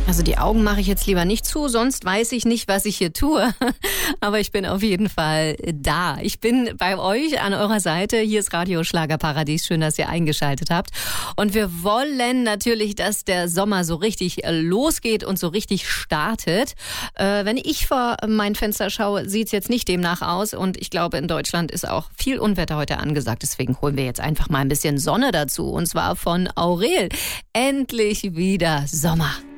Also die Augen mache ich jetzt lieber nicht zu, sonst weiß ich nicht, was ich hier tue. Aber ich bin auf jeden Fall da. Ich bin bei euch an eurer Seite. Hier ist Radio Schlagerparadies. Schön, dass ihr eingeschaltet habt. Und wir wollen natürlich, dass der Sommer so richtig losgeht und so richtig startet. Wenn ich vor mein Fenster schaue, sieht es jetzt nicht demnach aus. Und ich glaube, in Deutschland ist auch viel Unwetter heute angesagt. Deswegen holen wir jetzt einfach mal ein bisschen Sonne dazu. Und zwar von Aurel. Endlich wieder Sommer.